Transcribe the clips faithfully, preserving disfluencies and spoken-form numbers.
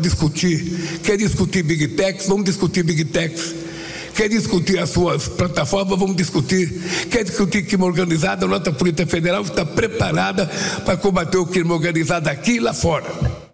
discutir. Quer discutir Big Techs? Vamos discutir Big Techs. Quer discutir as suas plataformas? Vamos discutir. Quer discutir crime organizado? A nossa Polícia Federal está preparada para combater o crime organizado aqui e lá fora.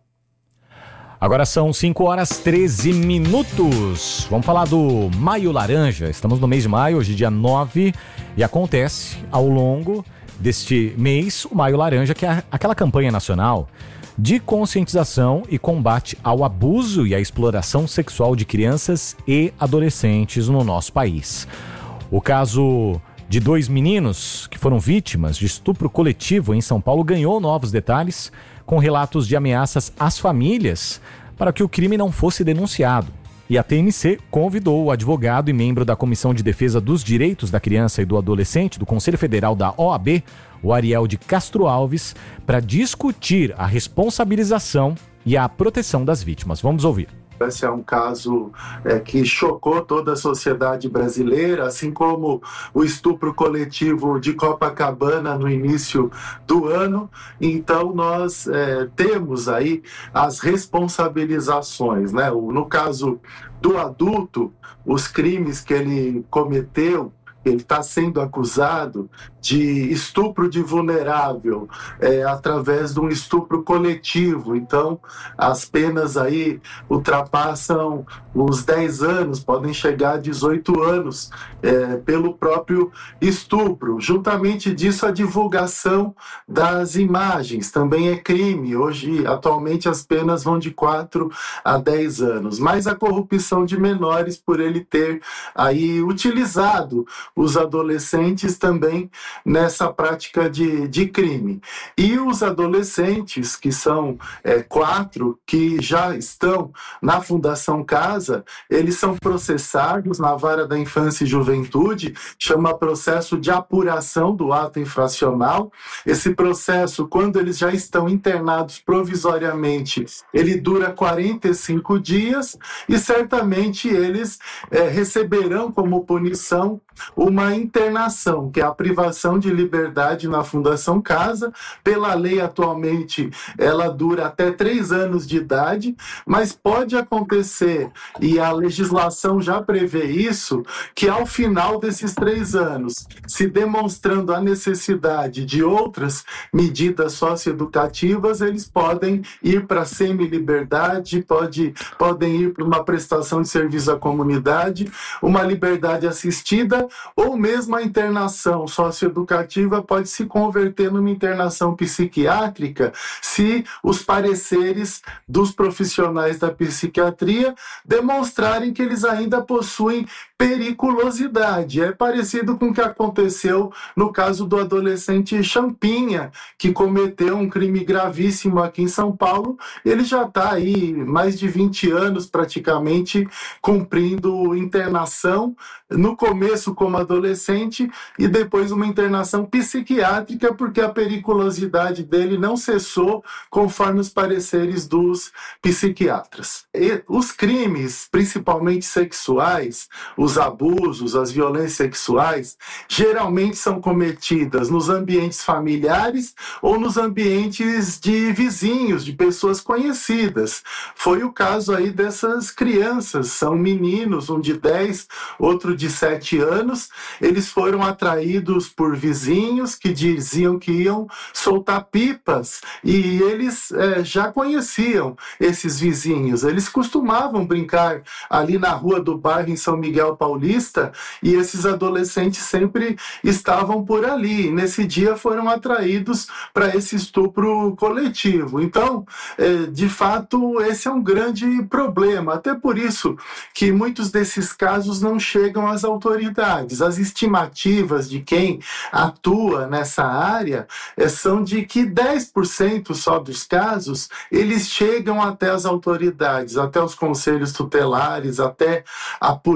Agora são cinco horas e treze minutos. Vamos falar do Maio Laranja. Estamos no mês de maio, hoje dia nove, e acontece ao longo deste mês o Maio Laranja, que é aquela campanha nacional de conscientização e combate ao abuso e à exploração sexual de crianças e adolescentes no nosso país. O caso de dois meninos que foram vítimas de estupro coletivo em São Paulo ganhou novos detalhes, com relatos de ameaças às famílias para que o crime não fosse denunciado. E a T M C convidou o advogado e membro da Comissão de Defesa dos Direitos da Criança e do Adolescente do Conselho Federal da O A B, o Ariel de Castro Alves, para discutir a responsabilização e a proteção das vítimas. Vamos ouvir. Esse é um caso é, que chocou toda a sociedade brasileira, assim como o estupro coletivo de Copacabana no início do ano. Então, nós é, temos aí as responsabilizações, né? No caso do adulto, os crimes que ele cometeu, ele está sendo acusado de estupro de vulnerável é, através de um estupro coletivo. Então, as penas aí ultrapassam os dez anos, podem chegar a dezoito anos é, pelo próprio estupro. Juntamente disso, a divulgação das imagens também é crime. Hoje, atualmente, as penas vão de quatro a dez anos. Mas a corrupção de menores, por ele ter aí utilizado os adolescentes também nessa prática de, de crime. E os adolescentes, que são é, quatro, que já estão na Fundação Casa, eles são processados na Vara da Infância e Juventude, chama processo de apuração do ato infracional. Esse processo, quando eles já estão internados provisoriamente, ele dura quarenta e cinco dias e certamente eles é, receberão como punição uma internação, que é a privação de liberdade na Fundação Casa. Pela lei, atualmente, ela dura até três anos de idade, mas pode acontecer, e a legislação já prevê isso, que ao final desses três anos, se demonstrando a necessidade de outras medidas socioeducativas, eles podem ir para a semi-liberdade, pode, podem ir para uma prestação de serviço à comunidade, uma liberdade assistida, ou mesmo a internação socioeducativa pode se converter numa internação psiquiátrica se os pareceres dos profissionais da psiquiatria demonstrarem que eles ainda possuem periculosidade. É parecido com o que aconteceu no caso do adolescente Champinha, que cometeu um crime gravíssimo aqui em São Paulo. Ele já está aí mais de vinte anos praticamente cumprindo internação, no começo como adolescente e depois uma internação psiquiátrica, porque a periculosidade dele não cessou conforme os pareceres dos psiquiatras. E os crimes, principalmente sexuais, os abusos, as violências sexuais, geralmente são cometidas nos ambientes familiares ou nos ambientes de vizinhos, de pessoas conhecidas. Foi o caso aí dessas crianças, são meninos, um de dez, outro de sete anos, eles foram atraídos por vizinhos que diziam que iam soltar pipas e eles é, já conheciam esses vizinhos, eles costumavam brincar ali na rua do bairro em São Miguel Paulista e esses adolescentes sempre estavam por ali. Nesse dia foram atraídos para esse estupro coletivo. Então, é, de fato, esse é um grande problema, até por isso que muitos desses casos não chegam às autoridades. As estimativas de quem atua nessa área é, são de que dez por cento só dos casos eles chegam até as autoridades, até os conselhos tutelares, até a polícia.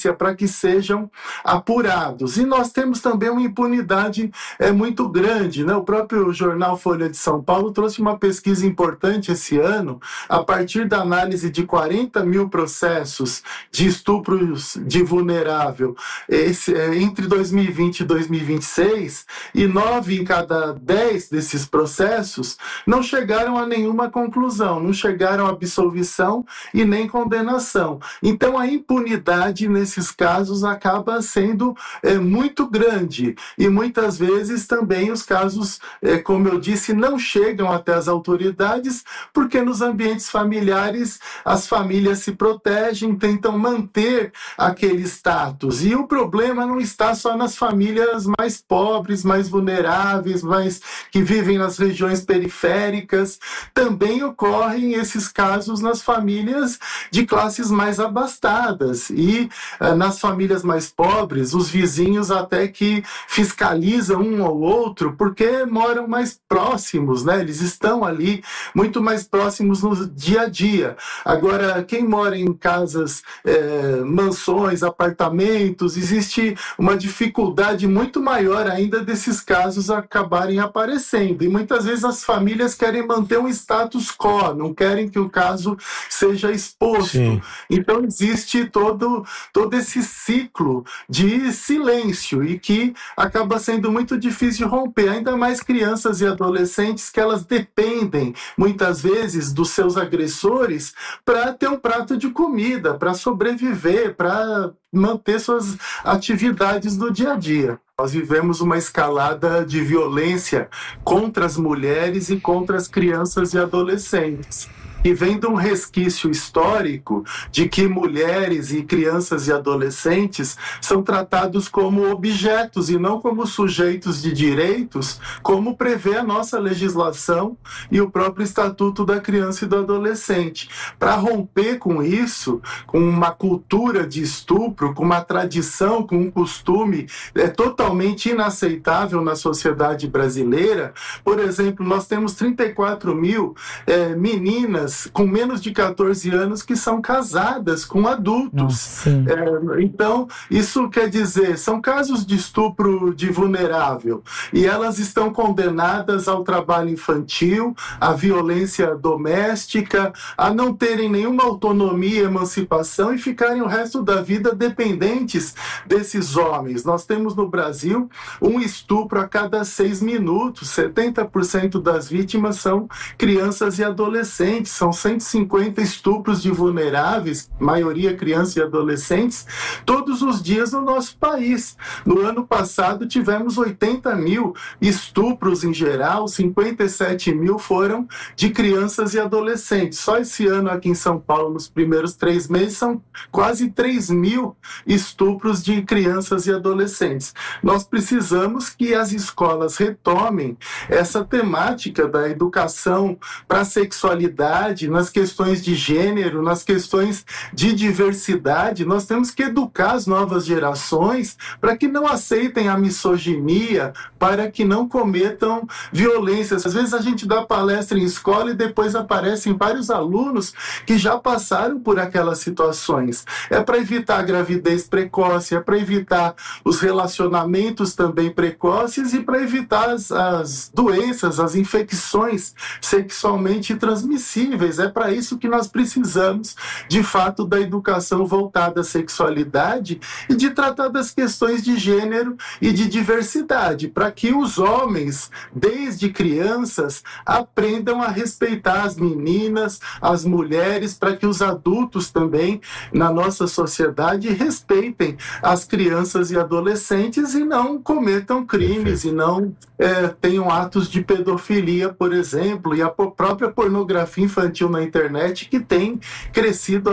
polícia para que sejam apurados. E nós temos também uma impunidade é, muito grande, né? O próprio jornal Folha de São Paulo trouxe uma pesquisa importante esse ano, a partir da análise de quarenta mil processos de estupros de vulnerável esse, é, entre dois mil e vinte e dois mil e vinte e seis, e nove em cada dez desses processos não chegaram a nenhuma conclusão, não chegaram a absolvição e nem condenação. Então a impunidade nesses casos acaba sendo é, muito grande, e muitas vezes também os casos, é, como eu disse, não chegam até as autoridades, porque nos ambientes familiares as famílias se protegem, tentam manter aquele status, e o problema não está só nas famílias mais pobres, mais vulneráveis, mais que vivem nas regiões periféricas, também ocorrem esses casos nas famílias de classes mais abastadas, e uh, nas famílias mais pobres, os vizinhos até que fiscalizam um ao outro, porque moram mais próximos, né? Eles estão ali muito mais próximos no dia a dia. Agora, quem mora em casas, é, mansões, apartamentos, existe uma dificuldade muito maior ainda desses casos acabarem aparecendo, e muitas vezes as famílias querem manter um status quo, não querem que o caso seja exposto. Sim. Então existe todo, todo esse ciclo de silêncio, e que acaba sendo muito difícil de romper, ainda mais crianças e adolescentes, que elas dependem muitas vezes dos seus agressores para ter um prato de comida, para sobreviver, para manter suas atividades do dia a dia. Nós vivemos uma escalada de violência contra as mulheres e contra as crianças e adolescentes. E vem de um resquício histórico de que mulheres e crianças e adolescentes são tratados como objetos e não como sujeitos de direitos, como prevê a nossa legislação e o próprio Estatuto da Criança e do Adolescente. Para romper com isso, com uma cultura de estupro, com uma tradição, com um costume é, totalmente inaceitável na sociedade brasileira, por exemplo, nós temos trinta e quatro mil é, meninas com menos de catorze anos que são casadas com adultos. É, então, isso quer dizer, são casos de estupro de vulnerável, e elas estão condenadas ao trabalho infantil, à violência doméstica, a não terem nenhuma autonomia e emancipação e ficarem o resto da vida dependentes desses homens. Nós temos no Brasil um estupro a cada seis minutos, setenta por cento das vítimas são crianças e adolescentes, são cento e cinquenta estupros de vulneráveis, maioria crianças e adolescentes, todos os dias no nosso país. No ano passado tivemos oitenta mil estupros em geral, cinquenta e sete mil foram de crianças e adolescentes. Só esse ano aqui em São Paulo, nos primeiros três meses, são quase três mil estupros de crianças e adolescentes. Nós precisamos que as escolas retomem essa temática da educação para a sexualidade, nas questões de gênero, nas questões de diversidade. Nós temos que educar as novas gerações para que não aceitem a misoginia, para que não cometam violências. Às vezes a gente dá palestra em escola e depois aparecem vários alunos que já passaram por aquelas situações. É para evitar a gravidez precoce, é para evitar os relacionamentos também precoces e para evitar as, as doenças, as infecções sexualmente transmissíveis. É para isso que nós precisamos, de fato, da educação voltada à sexualidade e de tratar das questões de gênero e de diversidade, para que os homens, desde crianças, aprendam a respeitar as meninas, as mulheres, para que os adultos também, na nossa sociedade, respeitem as crianças e adolescentes e não cometam crimes e não é, tenham atos de pedofilia, por exemplo, e a própria pornografia infantil na internet, que tem crescido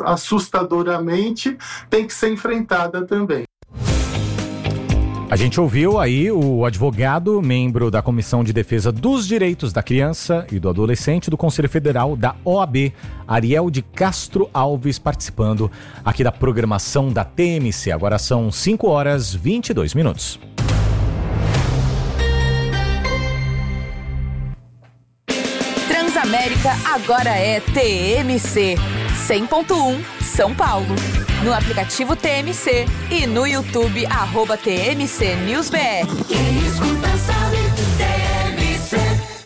assustadoramente, tem que ser enfrentada também. A gente ouviu aí o advogado, membro da Comissão de Defesa dos Direitos da Criança e do Adolescente do Conselho Federal da O A B, Ariel de Castro Alves, participando aqui da programação da T M C. Agora são cinco horas e vinte e dois minutos. Transamérica agora é T M C cem ponto um São Paulo. no aplicativo T M C e no YouTube, arroba T M C News B R. Quem escuta sabe, T M C.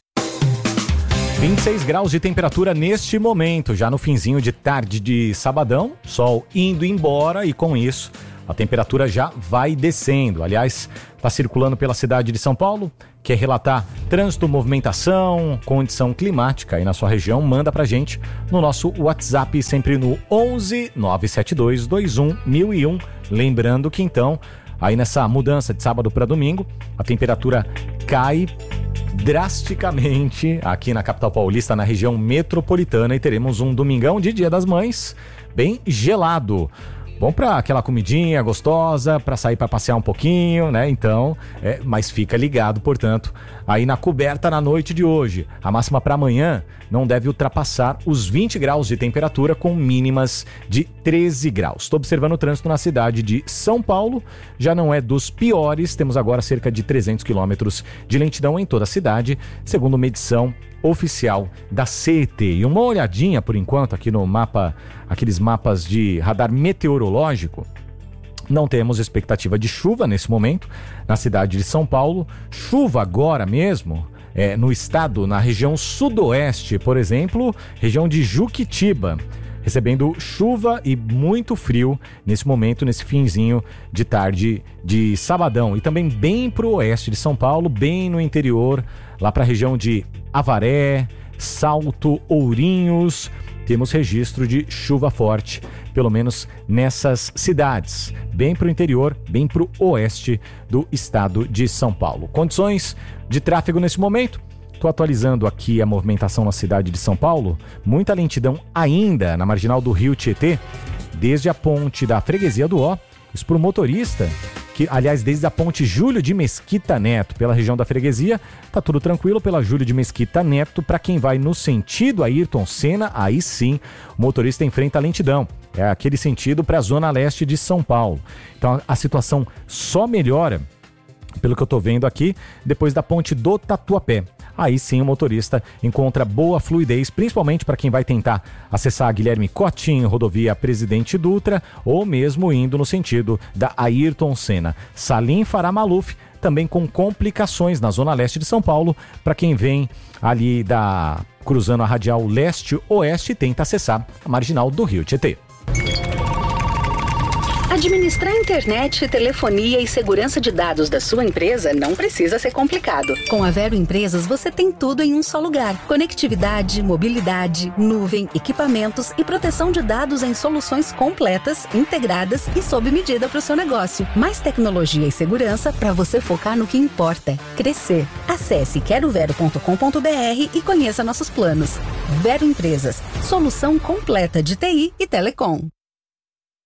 vinte e seis graus de temperatura neste momento, já no finzinho de tarde de sabadão, sol indo embora e com isso a temperatura já vai descendo. Aliás, está circulando pela cidade de São Paulo, quer relatar trânsito, movimentação, condição climática aí na sua região, manda pra gente no nosso WhatsApp, sempre no onze nove sete dois dois um mil e um. Lembrando que então, aí nessa mudança de sábado para domingo, a temperatura cai drasticamente aqui na capital paulista, na região metropolitana, e teremos um domingão de Dia das Mães bem gelado. Bom para aquela comidinha gostosa, para sair para passear um pouquinho, né? Então, é, mas fica ligado, portanto, aí na coberta na noite de hoje. A máxima para amanhã não deve ultrapassar os vinte graus de temperatura, com mínimas de treze graus. Estou observando o trânsito na cidade de São Paulo, já não é dos piores, temos agora cerca de trezentos quilômetros de lentidão em toda a cidade, segundo uma medição oficial da C E T. E uma olhadinha, por enquanto, aqui no mapa, aqueles mapas de radar meteorológico, não temos expectativa de chuva nesse momento na cidade de São Paulo. Chuva agora mesmo é, no estado, na região sudoeste, por exemplo, região de Juquitiba, recebendo chuva e muito frio nesse momento, nesse finzinho de tarde de sabadão. E também bem para o oeste de São Paulo, bem no interior, lá para a região de Avaré, Salto, Ourinhos, temos registro de chuva forte, pelo menos nessas cidades, bem para o interior, bem para o oeste do estado de São Paulo. Condições de tráfego nesse momento, estou atualizando aqui a movimentação na cidade de São Paulo, muita lentidão ainda na marginal do Rio Tietê, desde a ponte da Freguesia do Ó, isso para o motorista, que, aliás, desde a ponte Júlio de Mesquita Neto, pela região da Freguesia, tá tudo tranquilo pela Júlio de Mesquita Neto. Para quem vai no sentido Ayrton Senna, aí sim, o motorista enfrenta a lentidão. É aquele sentido para a zona leste de São Paulo. Então a situação só melhora, pelo que eu tô vendo aqui, depois da ponte do Tatuapé. Aí sim o motorista encontra boa fluidez, principalmente para quem vai tentar acessar a Guilherme Cotinho, rodovia Presidente Dutra, ou mesmo indo no sentido da Ayrton Senna. Salim Farah Maluf, também com complicações na zona leste de São Paulo, para quem vem ali da cruzando a radial leste-oeste e tenta acessar a marginal do Rio Tietê. Administrar internet, telefonia e segurança de dados da sua empresa não precisa ser complicado. Com a Vero Empresas, você tem tudo em um só lugar. Conectividade, mobilidade, nuvem, equipamentos e proteção de dados em soluções completas, integradas e sob medida para o seu negócio. Mais tecnologia e segurança para você focar no que importa: crescer. Acesse quero vero ponto com ponto b r e conheça nossos planos. Vero Empresas, solução completa de T I e telecom.